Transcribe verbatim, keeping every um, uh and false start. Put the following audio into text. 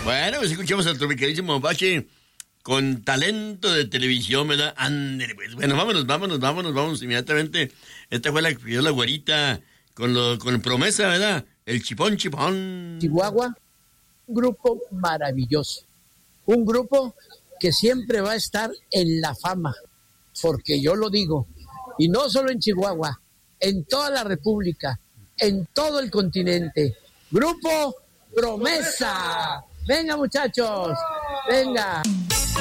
Bueno, pues escuchamos al tropicalísimo Bache con talento de televisión, ¿verdad? Ándale, pues. Bueno, vámonos, vámonos, vámonos, vámonos inmediatamente. Esta fue la que pidió la güerita con, lo, con promesa, ¿verdad? El chipón, chipón. Chihuahua, un grupo maravilloso. Un grupo que siempre va a estar en la fama, porque yo lo digo, y no solo en Chihuahua, en toda la República, en todo el continente. Grupo Promesa. Venga, muchachos, venga.